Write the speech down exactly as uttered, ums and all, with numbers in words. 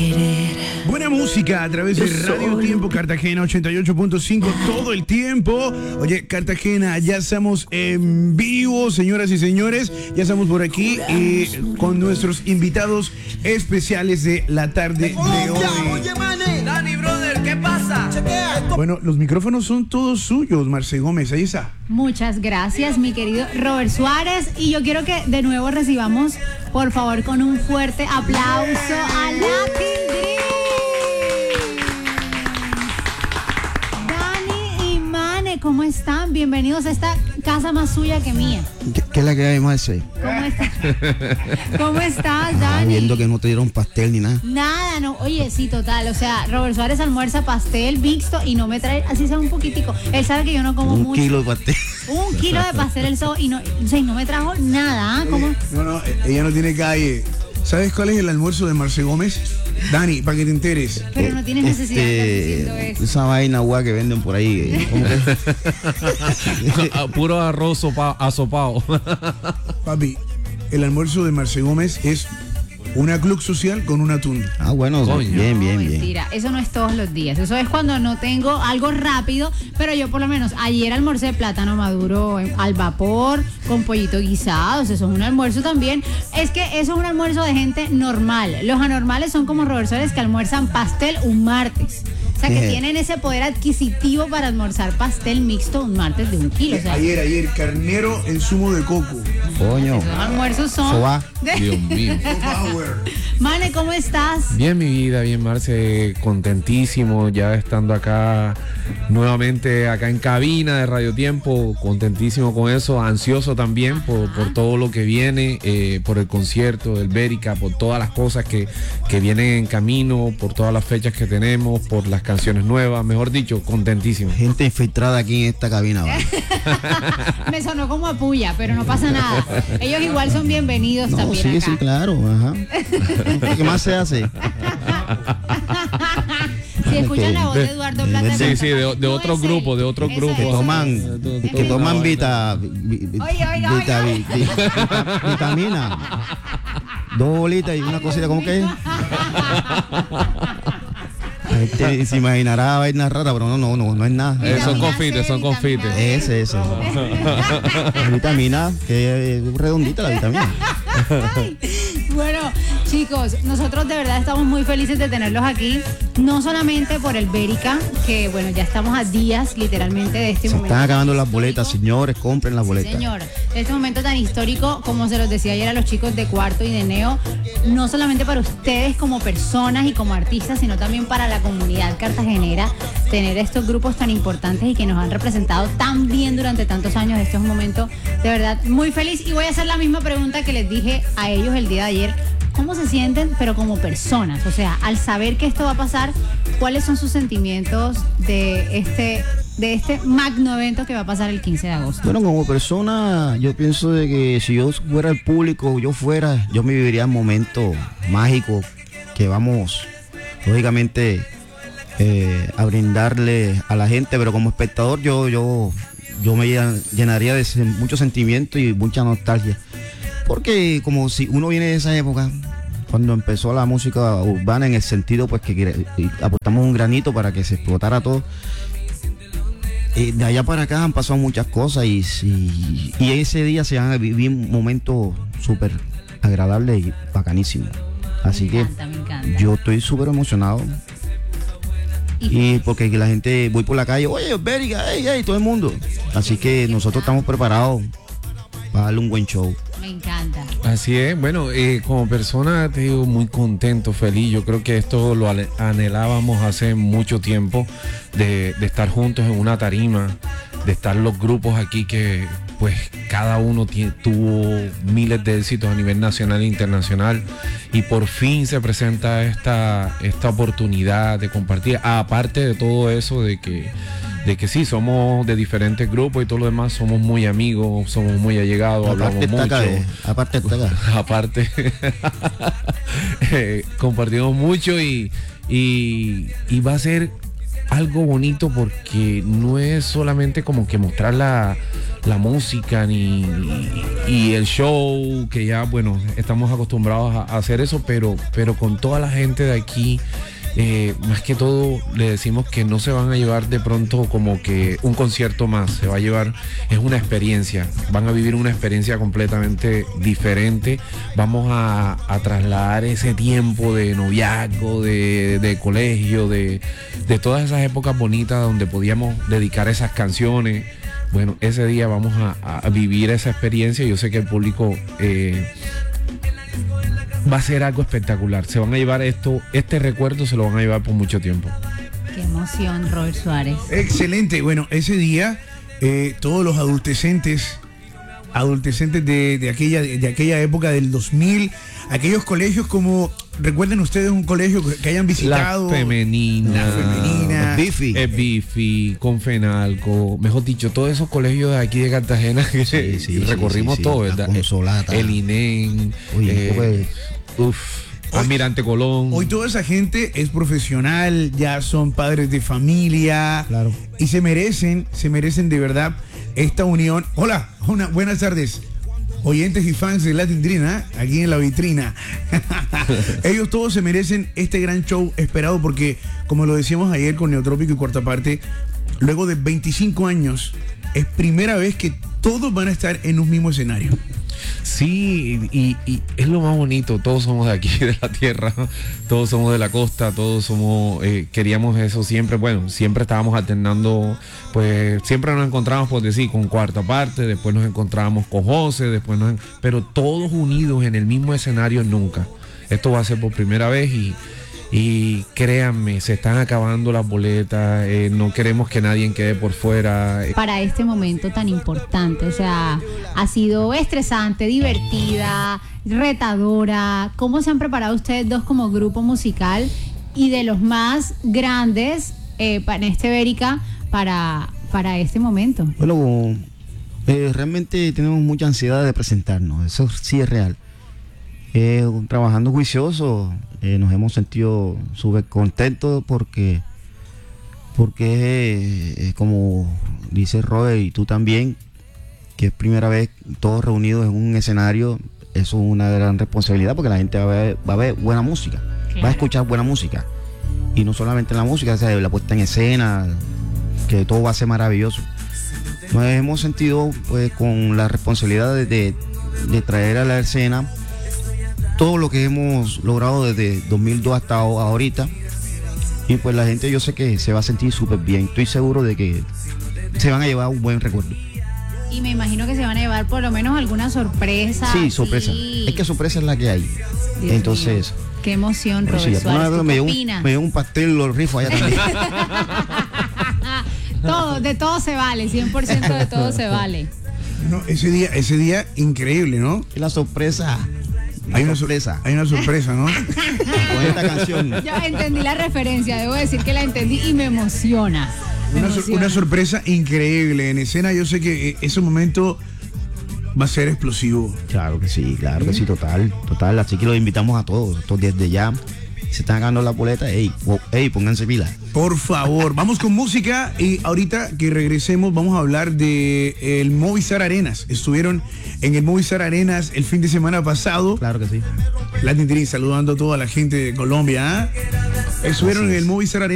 querer. Buena música a través de Radio Tiempo Cartagena ochenta y ocho punto cinco todo el tiempo. Oye, Cartagena, ya estamos en vivo, señoras y señores. Ya estamos por aquí y con nuestros invitados especiales de la tarde de hoy. Oye, mane. Dani, brother, ¿qué pasa? Bueno, los micrófonos son todos suyos, Marce Gómez, ahí está. Muchas gracias, mi querido Robert Suárez. Y yo quiero que de nuevo recibamos, por favor, con un fuerte aplauso a Latin Dream. Dani y Mane, ¿cómo están? Bienvenidos a esta casa más suya que mía. ¿Qué, qué es la que hay, Marce? ¿Cómo estás? ¿Cómo estás, Dani? Ah, viendo que no te dieron pastel ni nada. Nada, no. Oye, sí, total. O sea, Robert Suárez almuerza pastel mixto y no me trae, así sea un poquitico. Él sabe que yo no como Un mucho. kilo de pastel. Un kilo de pastel el sábado y no, o sea, y no me trajo nada. ¿Ah? ¿Cómo? No, no, ella no tiene calle. ¿Sabes cuál es el almuerzo de Marce Gómez? Dani, para que te enteres. Pero no tienes necesidad de estar diciendo Este, eso. esa vaina guá que venden por ahí. ¿Cómo que? Puro arroz sopa, asopado. Papi, el almuerzo de Marce Gómez es una club social con un atún. Ah, bueno, Coño. bien, bien, No, bien. mentira, eso no es todos los días. Eso es cuando no tengo algo rápido, pero yo por lo menos ayer almorcé plátano maduro al vapor con pollito guisado. Eso es un almuerzo también. Es que eso es un almuerzo de gente normal. Los anormales son como Robert Suárez que almuerzan pastel un martes. O sea, que ¿Qué? tienen ese poder adquisitivo para almorzar pastel mixto un martes de un kilo. O sea, Ayer, ayer, carnero en zumo de coco. Coño. esos almuerzos son... Soba. Dios mío. Power. Mane, ¿cómo estás? Bien, mi vida, bien, Marce, contentísimo ya estando acá nuevamente acá en cabina de Radio Tiempo, contentísimo con eso, ansioso también por, por todo lo que viene, eh, por el concierto del Bérica, por todas las cosas que, que vienen en camino, por todas las fechas que tenemos, por las canciones nuevas, mejor dicho, contentísimo. Gente infiltrada aquí en esta cabina, ¿vale? Me sonó como a puya, pero no pasa nada. Ellos igual son bienvenidos No, también sí, acá. sí, claro. Ajá. ¿Qué más se hace? Si escuchan la voz de Eduardo Plata. Sí, sí, de, de otro grupo, de otro Eso grupo. Que es. toman, que toman vita, vi- vi- Oiga, oiga, vita- oiga. vi- vi- vita- vitamina. Dos bolitas y una cosita, ¿cómo que es? Este, se imaginará vaina rara, pero no, no, no, no es nada. Eh, son Vitamina confites, C, son vitamina confites. D. Ese, ese. La vitamina, que es redondita la vitamina. Ay, bueno, chicos, nosotros de verdad estamos muy felices de tenerlos aquí, no solamente por el Bérica, que bueno, ya estamos a días literalmente de este Se momento. están acabando las boletas, señores, compren las Sí, boletas. señor, de este momento tan histórico, como se los decía ayer a los chicos de Cuarto y de Neo, no solamente para ustedes como personas y como artistas, sino también para la comunidad cartagenera, tener estos grupos tan importantes y que nos han representado tan bien durante tantos años. Esto es un momento de verdad muy feliz y voy a hacer la misma pregunta que les dije a ellos el día de ayer. ¿Cómo se sienten, pero como personas? O sea, al saber que esto va a pasar, ¿cuáles son sus sentimientos de este, de este magno evento que va a pasar el quince de agosto? Bueno, como persona, yo pienso de que si yo fuera el público, yo fuera, yo me viviría un momento mágico que vamos, lógicamente, eh, a brindarle a la gente, pero como espectador yo, yo, yo me llenaría de sen- mucho sentimiento y mucha nostalgia. Porque como si uno viene de esa época, cuando empezó la música urbana en el sentido pues que quiere- y aportamos un granito para que se explotara todo. Eh, de allá para acá han pasado muchas cosas y, y, y ese día se van a vivir momentos súper agradables y bacanísimos. Así Me que encanta, me encanta. yo estoy súper emocionado. Y porque la gente, voy por la calle, oye, Bérica, hey, hey, todo el mundo. Así que nosotros estamos preparados para darle un buen show. Me encanta. Así es, bueno, eh, como persona te digo muy contento, feliz. Yo creo que esto lo ale- anhelábamos hace mucho tiempo, de, de estar juntos en una tarima, de estar los grupos aquí que pues cada uno tie- tuvo miles de éxitos a nivel nacional e internacional y por fin se presenta esta, esta oportunidad de compartir, aparte de todo eso de que de que sí, somos de diferentes grupos y todo lo demás, somos muy amigos, somos muy allegados, hablamos Aparte está mucho. acá, eh, aparte está acá. Aparte, eh, compartimos mucho y, y, y va a ser algo bonito porque no es solamente como que mostrar la, la música ni y el show, que ya, bueno, estamos acostumbrados a, a hacer eso, pero, pero con toda la gente de aquí, eh, más que todo le decimos que no se van a llevar de pronto como que un concierto más, se va a llevar, es una experiencia, van a vivir una experiencia completamente diferente, vamos a, a trasladar ese tiempo de noviazgo, de, de colegio, de, de todas esas épocas bonitas donde podíamos dedicar esas canciones. Bueno, ese día vamos a, a vivir esa experiencia. Yo sé que el público eh, va a ser algo espectacular. Se van a llevar esto, este recuerdo se lo van a llevar por mucho tiempo. Qué emoción, Robert Suárez. Excelente. Bueno, ese día eh, todos los adolescentes, adolescentes de, de, aquella, de aquella época del dos mil, aquellos colegios como, recuerden ustedes un colegio que hayan visitado. La Femenina. La Femenina. Bifi. El Bifi, Confenalco, mejor dicho, todos esos colegios de aquí de Cartagena que Sí, sí, recorrimos sí, sí, todo, sí. La ¿verdad? Consolata. El I N E M, Oye, eh, pues, uf, Almirante Colón. Hoy toda esa gente es profesional, ya son padres de familia. Claro. Y se merecen, se merecen de verdad esta unión. Hola, una, buenas tardes. Oyentes y fans de Latin Dream, ¿eh? Aquí en la vitrina. Ellos todos se merecen este gran show esperado porque, como lo decíamos ayer con Neotrópico y Cuarta Parte, luego de veinticinco años, es primera vez que todos van a estar en un mismo escenario. Sí, y, y es lo más bonito, todos somos de aquí, de la tierra, todos somos de la costa, todos somos, eh, queríamos eso siempre, bueno, siempre estábamos alternando, pues siempre nos encontramos, por decir, con Cuarta Parte, después nos encontrábamos con José, después nos, pero todos unidos en el mismo escenario nunca. Esto va a ser por primera vez y, y créanme, se están acabando las boletas, eh, no queremos que nadie quede por fuera. Para este momento tan importante, o sea, ha sido estresante, divertida, retadora. ¿Cómo se han preparado ustedes dos como grupo musical y de los más grandes eh, en este Bérica para, para este momento? Bueno, eh, realmente tenemos mucha ansiedad de presentarnos, eso sí es real. Eh, trabajando juicioso, eh, nos hemos sentido súper contentos porque, porque eh, como dice Robert y tú también, que es primera vez todos reunidos en un escenario, eso es una gran responsabilidad porque la gente va a ver, va a ver buena música, Claro. va a escuchar buena música. Y no solamente la música, o sea, la puesta en escena, que todo va a ser maravilloso. Nos hemos sentido pues con la responsabilidad de, de, de traer a la escena todo lo que hemos logrado desde dos mil dos hasta ahorita, y pues la gente yo sé que se va a sentir súper bien, estoy seguro de que se van a llevar un buen recuerdo. Y me imagino que se van a llevar por lo menos alguna sorpresa. Sí, sorpresa, sí. es que sorpresa es la que hay. Dios Entonces mío. Qué emoción, pues, Robert sí, Suárez. una vez ¿Tú me qué dio, un, opinas? me dio un pastel, lo rifo allá también. Todo, de todo se vale, cien por ciento de todo se vale. No, ese día, ese día increíble, ¿no? Y la sorpresa, la Hay una sorpresa, Hay una sorpresa, ¿no? con esta canción. Yo entendí la referencia, debo decir que la entendí y me emociona. Me Una, sor- emociona. una sorpresa increíble en escena. Yo sé que eh, ese momento va a ser explosivo. Claro que sí, claro que sí, total, total. Así que los invitamos a todos, todos desde ya. Se están ganando la boleta, ey, oh, ey, pónganse pila. Por favor, vamos con música y ahorita que regresemos vamos a hablar de el Movistar Arenas. Estuvieron en el Movistar Arenas el fin de semana pasado. Claro que sí. Latin Dream saludando a toda la gente de Colombia. ¿eh? Estuvieron en el Movistar Arenas.